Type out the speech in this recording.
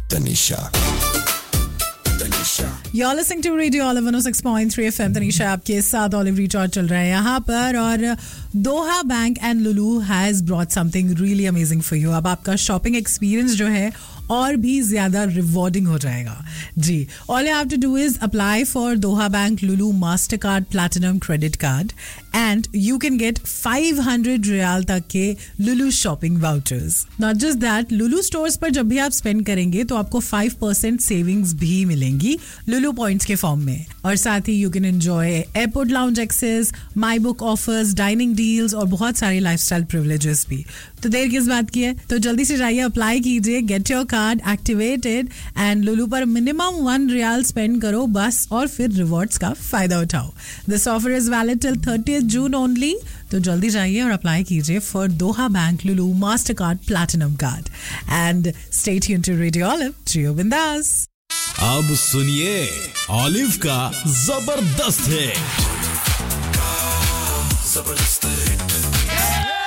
Tanisha. You're listening to Radio Olive 106.3 FM. Tanisha आपके साथ olive recharge चल रहा है यहाँ पर और दोहा bank and Lulu has brought something really amazing for you. अब आपका शॉपिंग एक्सपीरियंस जो है और भी ज्यादा रिवॉर्डिंग हो जाएगा जी. All you have to do is apply for Doha bank Lulu master card platinum credit card and you can get 500 riyal तक के Lulu shopping vouchers. Not just that, Lulu stores पर जब भी आप स्पेंड करेंगे तो आपको 5% सेविंग्स भी मिलेंगी लुलू पॉइंट्स के फॉर्म में. और साथ ही you can enjoy airport lounge access, my book offers, dining deals और बहुत सारे लाइफस्टाइल प्रिविलेजेस भी. तो देर किस बात की है, तो जल्दी से जाइए, अप्लाई कीजिए, get your card activated and Lulu पर मिनिमम 1 रियाल स्पेंड करो बस और फिर रिवॉर्ड्स का फायदा उठाओ. This offer is valid till 30th June only. तो जल्दी जाइए और अप्लाई कीजिए for Doha bank Lulu master card platinum card and stay tuned to radio olive. जियो बिंदास. अब सुनिए ऑलिव का जबरदस्त है